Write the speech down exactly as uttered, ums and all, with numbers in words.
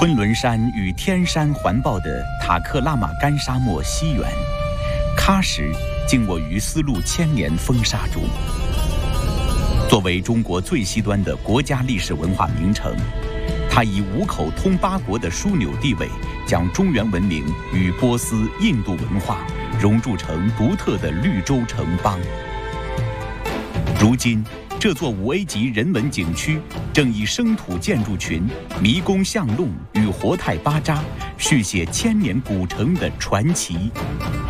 昆仑山与天山环抱的塔克拉玛干沙漠西缘，喀什静卧于丝路千年风沙中。作为中国最西端的国家历史文化名城，它以五口通八国的枢纽地位，将中原文明与波斯、印度文化融铸成独特的绿洲城邦。如今，这座五 A 级人文景区正以生土建筑群、迷宫巷弄与活态巴扎，续写千年古城的传奇。